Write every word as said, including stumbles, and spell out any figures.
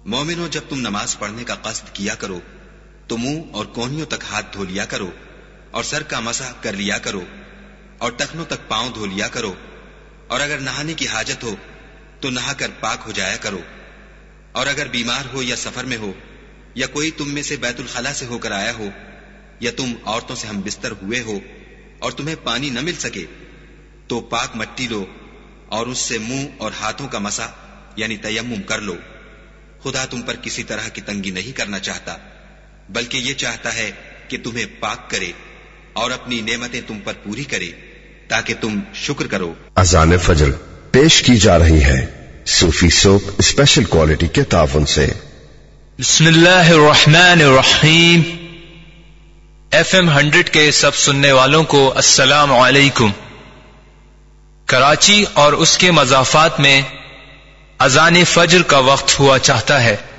مومنو جب تم نماز پڑھنے کا قصد کیا کرو تو منہ اور کونیوں تک ہاتھ دھو لیا کرو اور سر کا مسح کر لیا کرو اور ٹخنوں تک پاؤں دھو لیا کرو، اور اگر نہانے کی حاجت ہو تو نہا کر پاک ہو جایا کرو، اور اگر بیمار ہو یا سفر میں ہو یا کوئی تم میں سے بیت الخلا سے ہو کر آیا ہو یا تم عورتوں سے ہم بستر ہوئے ہو اور تمہیں پانی نہ مل سکے تو پاک مٹی لو اور اس سے منہ اور ہاتھوں کا مسح یعنی تیمم کر لو۔ خدا تم پر کسی طرح کی تنگی نہیں کرنا چاہتا، بلکہ یہ چاہتا ہے کہ تمہیں پاک کرے اور اپنی نعمتیں تم پر پوری کرے تاکہ تم شکر کرو۔ اذان فجر پیش کی جا رہی ہے صوفی سوپ اسپیشل کوالٹی کے تعاون سے۔ بسم اللہ الرحمن الرحیم۔ ایف ایم ہنڈریڈ کے سب سننے والوں کو السلام علیکم۔ کراچی اور اس کے مضافات میں اذان فجر کا وقت ہوا چاہتا ہے۔